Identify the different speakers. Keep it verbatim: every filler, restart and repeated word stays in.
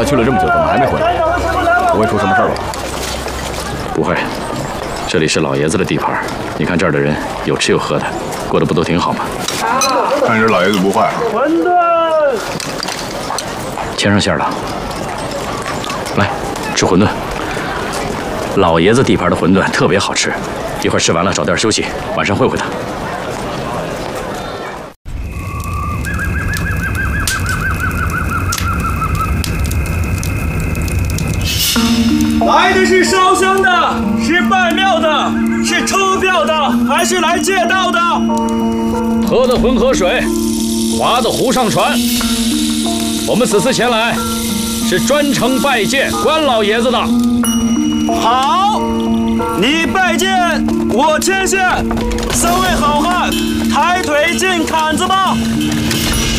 Speaker 1: 他去了这么久，怎么还没回来？不会出什么事儿了吧？
Speaker 2: 不会，这里是老爷子的地盘，你看这儿的人有吃有喝的，过得不都挺好吗？
Speaker 1: 看这老爷子不坏。
Speaker 3: 馄饨，
Speaker 2: 牵上线了，来吃馄饨。老爷子地盘的馄饨特别好吃，一会儿吃完了找地儿休息，晚上会会他。
Speaker 3: 来的是烧香的，是拜庙的，是抽票的，还是来借道的？
Speaker 2: 喝的浑河水，划的湖上船。我们此次前来，是专程拜见关老爷子的。
Speaker 3: 好，你拜见，我牵线。三位好汉，抬腿进坎子吧。